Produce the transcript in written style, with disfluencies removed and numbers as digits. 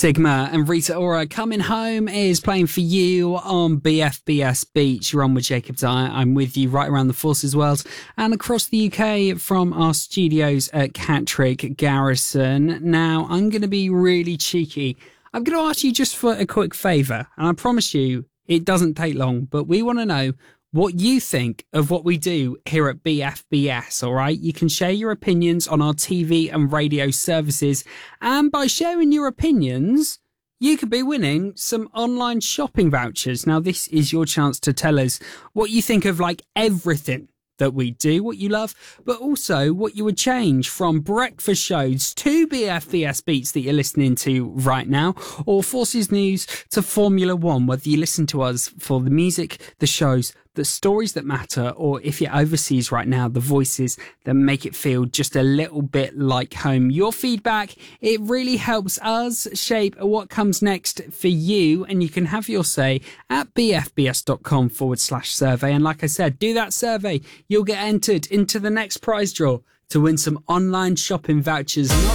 Sigma and Rita Ora, Coming Home is playing for you on BFBS Beach. You're on with Jacobs. I'm with you right around the Forces World and across the UK from our studios at Catterick Garrison. Now, I'm going to be really cheeky. I'm going to ask you just for a quick favour, and I promise you it doesn't take long, but we want to know what you think of what we do here at BFBS, all right? You can share your opinions on our TV and radio services, and by sharing your opinions, you could be winning some online shopping vouchers. Now, this is your chance to tell us what you think of, like, everything that we do, what you love, but also what you would change, from breakfast shows to BFBS Beats that you're listening to right now, or Forces News to Formula One, whether you listen to us for the music, the shows, the stories that matter, or if you're overseas right now, the voices that make it feel just a little bit like home. Your feedback, it really helps us shape what comes next for you, and you can have your say at bfbs.com/survey. And like I said, do that survey. You'll get entered into the next prize draw to win some online shopping vouchers.